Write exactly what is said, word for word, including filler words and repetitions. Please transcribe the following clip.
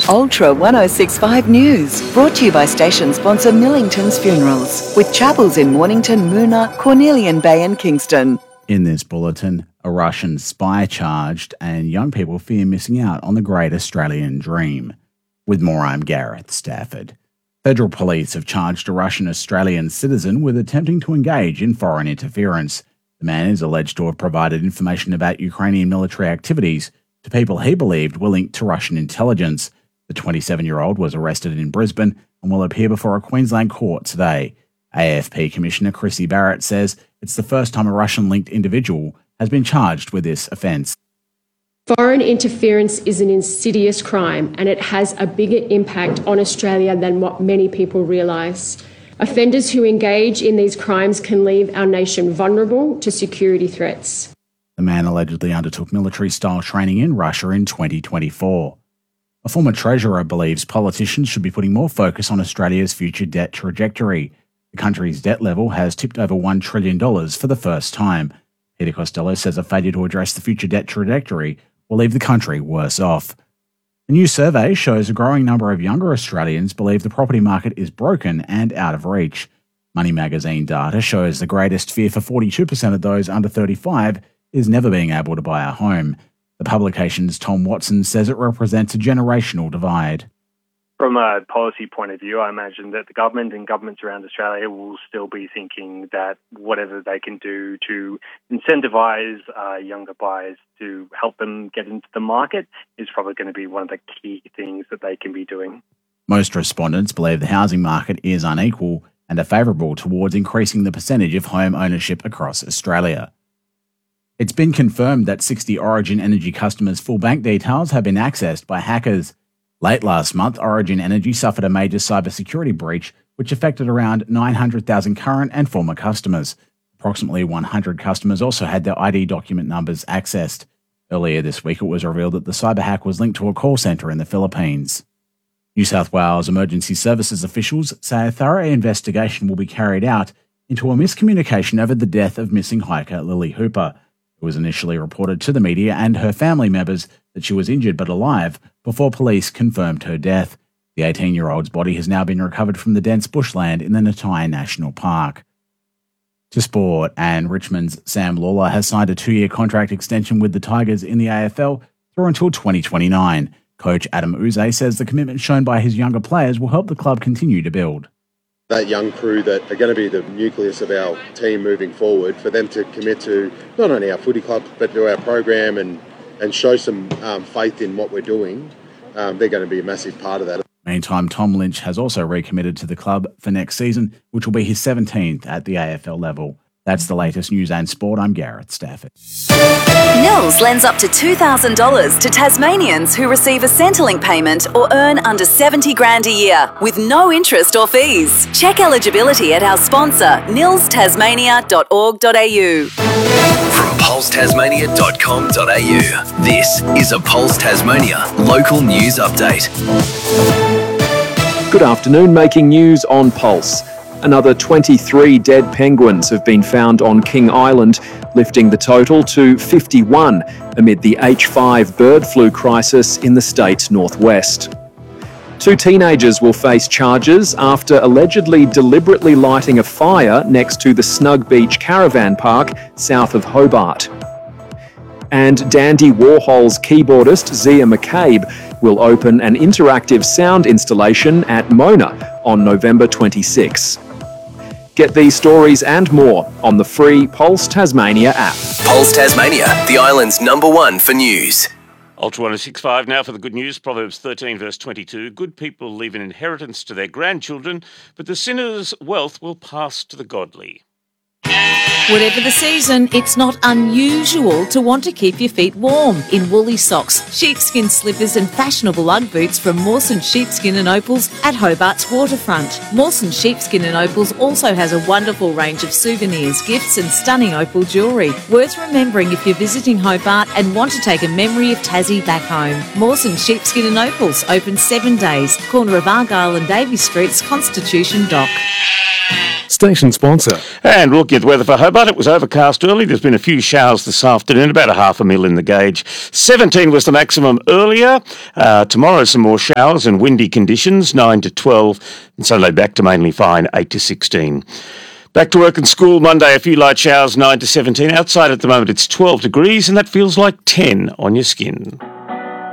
Ultra one oh six point five News, brought to you by station sponsor Millington's Funerals, with chapels in Mornington, Moona, Cornelian Bay and Kingston. In this bulletin, a Russian spy charged and young people fear missing out on the great Australian dream. With more, I'm Gareth Stafford. Federal police have charged a Russian-Australian citizen with attempting to engage in foreign interference. The man is alleged to have provided information about Ukrainian military activities to people he believed were linked to Russian intelligence. The twenty-seven-year-old was arrested in Brisbane and will appear before a Queensland court today. A F P Commissioner Chrissy Barrett says it's the first time a Russian-linked individual has been charged with this offence. Foreign interference is an insidious crime and it has a bigger impact on Australia than what many people realise. Offenders who engage in these crimes can leave our nation vulnerable to security threats. The man allegedly undertook military-style training in Russia in twenty twenty-four. A former treasurer believes politicians should be putting more focus on Australia's future debt trajectory. The country's debt level has tipped over one trillion dollars for the first time. Peter Costello says a failure to address the future debt trajectory will leave the country worse off. A new survey shows a growing number of younger Australians believe the property market is broken and out of reach. Money Magazine data shows the greatest fear for forty-two percent of those under thirty-five is never being able to buy a home. The publication's Tom Watson says it represents a generational divide. From a policy point of view, I imagine that the government and governments around Australia will still be thinking that whatever they can do to incentivise uh, younger buyers to help them get into the market is probably going to be one of the key things that they can be doing. Most respondents believe the housing market is unequal and are favourable towards increasing the percentage of home ownership across Australia. It's been confirmed that sixty Origin Energy customers' full bank details have been accessed by hackers. Late last month, Origin Energy suffered a major cybersecurity breach which affected around nine hundred thousand current and former customers. Approximately one hundred customers also had their I D document numbers accessed. Earlier this week, it was revealed that the cyber hack was linked to a call centre in the Philippines. New South Wales Emergency Services officials say a thorough investigation will be carried out into a miscommunication over the death of missing hiker Lily Hooper. It was initially reported to the media and her family members that she was injured but alive before police confirmed her death. The eighteen-year-old's body has now been recovered from the dense bushland in the Natai National Park. To sport, and Richmond's Sam Lawler has signed a two-year contract extension with the Tigers in the A F L through until twenty twenty-nine. Coach Adam Uze says the commitment shown by his younger players will help the club continue to build. That young crew that are going to be the nucleus of our team moving forward, for them to commit to not only our footy club but to our program and, and show some um, faith in what we're doing, um, they're going to be a massive part of that. Meantime, Tom Lynch has also recommitted to the club for next season, which will be his seventeenth at the A F L level. That's the latest news and sport. I'm Gareth Stafford. Nils lends up to two thousand dollars to Tasmanians who receive a Centrelink payment or earn under seventy grand a year with no interest or fees. Check eligibility at our sponsor, nils tasmania dot org dot a u. From pulse tasmania dot com dot a u, this is a Pulse Tasmania local news update. Good afternoon, making news on Pulse. Another twenty-three dead penguins have been found on King Island, lifting the total to fifty-one amid the H five bird flu crisis in the state's northwest. Two teenagers will face charges after allegedly deliberately lighting a fire next to the Snug Beach Caravan Park south of Hobart. And Dandy Warhol's keyboardist Zia McCabe will open an interactive sound installation at Mona on November twenty-sixth. Get these stories and more on the free Pulse Tasmania app. Pulse Tasmania, the island's number one for news. Ultra one oh six point five now for the good news. Proverbs thirteen verse twenty-two. Good people leave an inheritance to their grandchildren, but the sinner's wealth will pass to the godly. Whatever the season, it's not unusual to want to keep your feet warm in woolly socks, sheepskin slippers and fashionable Ugg boots from Mawson Sheepskin and Opals at Hobart's waterfront. Mawson Sheepskin and Opals also has a wonderful range of souvenirs, gifts and stunning opal jewellery. Worth remembering if you're visiting Hobart and want to take a memory of Tassie back home. Mawson Sheepskin and Opals, open seven days, corner of Argyle and Davey Streets, Constitution Dock. Station sponsor. And looking at the weather for Hobart, it was overcast early. There's been a few showers this afternoon, about a half a mil in the gauge. seventeen was the maximum earlier. Uh, tomorrow, some more showers and windy conditions, nine to twelve. And Sunday back to mainly fine, eight to sixteen. Back to work and school Monday, a few light showers, nine to seventeen. Outside at the moment, it's twelve degrees, and that feels like ten on your skin.